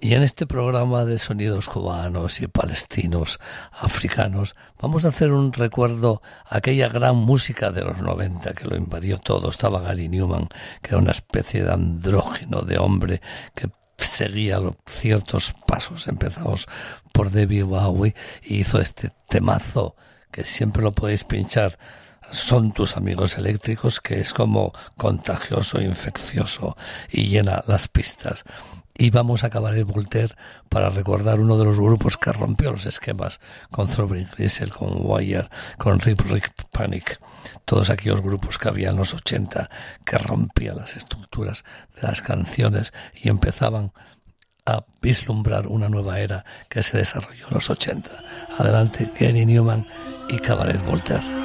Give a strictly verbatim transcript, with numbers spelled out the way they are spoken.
Y en este programa de sonidos cubanos y palestinos, africanos, vamos a hacer un recuerdo a aquella gran música de los noventa que lo invadió todo. Estaba Gary Numan, que era una especie de andrógino de hombre que seguía ciertos pasos empezados por David Bowie y hizo este temazo que siempre lo podéis pinchar. Son tus amigos eléctricos, que es como contagioso, infeccioso y llena las pistas. Y vamos a Cabaret Voltaire para recordar uno de los grupos que rompió los esquemas con Throbbing Gristle, con Wire, con Rip Rip Panic, todos aquellos grupos que había en los ochenta que rompían las estructuras de las canciones y empezaban a vislumbrar una nueva era que se desarrolló en los ochenta. Adelante, Gary Numan y Cabaret Voltaire.